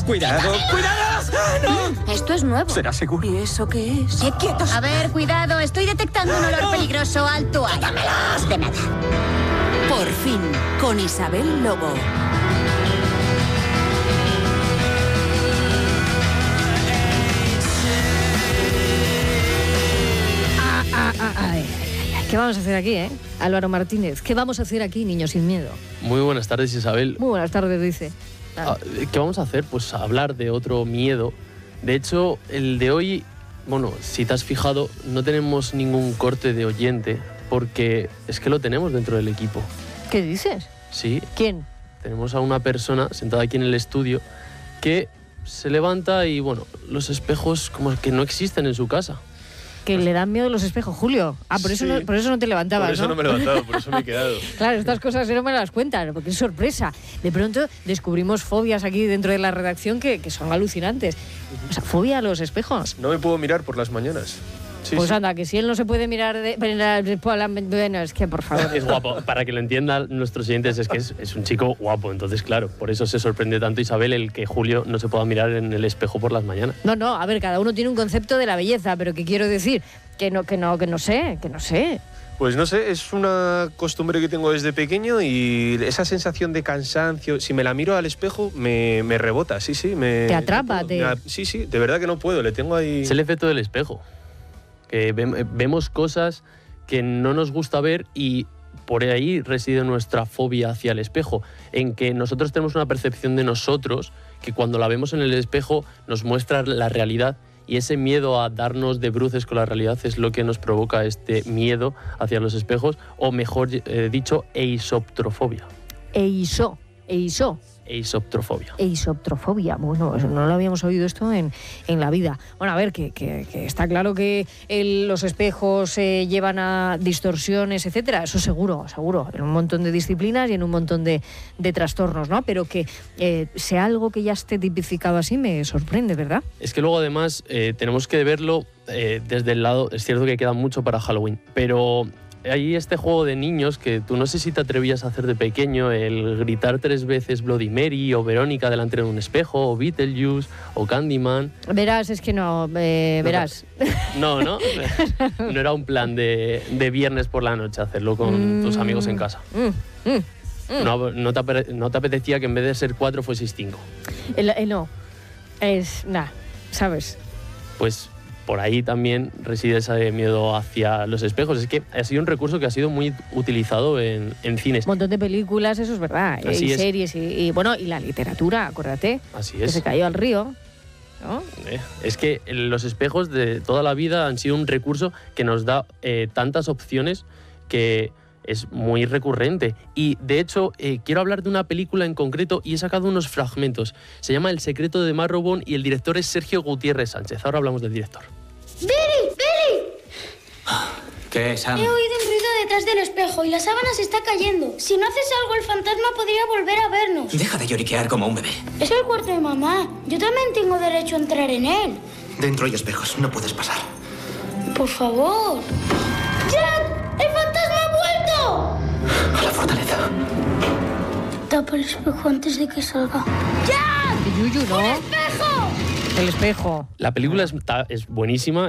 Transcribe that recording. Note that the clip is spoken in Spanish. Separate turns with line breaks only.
¡Cuidado! ¡Cuidado! ¡No!
Esto es nuevo.
¿Será seguro?
¿Y eso qué es?
¡Quietos! A ver, cuidado. Estoy detectando un olor peligroso. Alto ahí. ¡Quítamelos! De nada.
Por fin, con Isabel Lobo.
¿Qué vamos a hacer aquí, Álvaro Martínez? ¿Qué vamos a hacer aquí, Niños sin Miedo?
Muy buenas tardes, Isabel.
Muy buenas tardes, dice.
¿Qué vamos a hacer? Pues hablar de otro miedo. De hecho, el de hoy, bueno, si te has fijado, no tenemos ningún corte de oyente, porque es que lo tenemos dentro del equipo.
¿Qué dices?
Sí.
¿Quién?
Tenemos a una persona sentada aquí en el estudio que se levanta y, bueno, los espejos como que no existen en su casa.
Que le dan miedo los espejos, Julio. Por eso,
Sí.
por eso no te levantabas,
Por eso no me he levantado, por eso me he quedado.
Claro, estas cosas no me las cuentan, porque es sorpresa. De pronto descubrimos fobias aquí dentro de la redacción que son alucinantes. O sea, fobia a los espejos.
No me puedo mirar por las mañanas. Sí,
Pues
sí.
anda, que si él no se puede mirar bueno, es que por favor.
Es guapo. Para que lo entiendan nuestros oyentes, es que es un chico guapo. Entonces, claro, por eso se sorprende tanto Isabel el que Julio no se pueda mirar en el espejo por las mañanas.
No, a ver, cada uno tiene un concepto de la belleza, pero ¿qué quiero decir? Que no sé.
Pues no sé, es una costumbre que tengo desde pequeño y esa sensación de cansancio, si me la miro al espejo, me rebota, sí.
Te atrapa,
Sí, de verdad que no puedo, le tengo ahí...
Es el efecto del espejo. Que vemos cosas que no nos gusta ver y por ahí reside nuestra fobia hacia el espejo, en que nosotros tenemos una percepción de nosotros que cuando la vemos en el espejo nos muestra la realidad y ese miedo a darnos de bruces con la realidad es lo que nos provoca este miedo hacia los espejos, o mejor dicho, eisoptrofobia. Eisoptrofobia.
Eisoptrofobia, bueno, no lo habíamos oído esto en la vida. Bueno, a ver, que está claro que los espejos llevan a distorsiones, etcétera, eso seguro, en un montón de disciplinas y en un montón de trastornos, ¿no? Pero que sea algo que ya esté tipificado así me sorprende, ¿verdad?
Es que luego además tenemos que verlo desde el lado, es cierto que queda mucho para Halloween, pero... Hay este juego de niños que tú no sé si te atrevías a hacer de pequeño, el gritar 3 veces Bloody Mary o Verónica delante de un espejo, o Beetlejuice, o Candyman.
Verás, es que no, verás.
No No era un plan de viernes por la noche hacerlo con tus amigos en casa. No te apetecía que en vez de ser 4 fueseis 5.
No, es nada, ¿sabes?
Pues... por ahí también reside ese miedo hacia los espejos. Es que ha sido un recurso que ha sido muy utilizado en cines.
Un montón de películas, eso es verdad.
Así
y
es.
Series y la literatura, acuérdate.
Así
que
es.
se cayó al río, ¿no?
Es que los espejos de toda la vida han sido un recurso que nos da tantas opciones que es muy recurrente. Y de hecho, quiero hablar de una película en concreto y he sacado unos fragmentos. Se llama El secreto de Marrowbone y el director es Sergio Gutiérrez Sánchez. Ahora hablamos del director.
¡Billy!
¿Qué, Sam?
He oído un ruido detrás del espejo y la sábana se está cayendo. Si no haces algo, el fantasma podría volver a vernos.
Deja de lloriquear como un bebé.
Es el cuarto de mamá. Yo también tengo derecho a entrar en él.
Dentro hay espejos, no puedes pasar.
Por favor. ¡Jack! ¡El fantasma ha vuelto!
A la fortaleza.
Tapa el espejo antes de que salga. ¡Jack!
Yuyu, ¿no?
¡Un espejo!
El espejo.
La película es buenísima.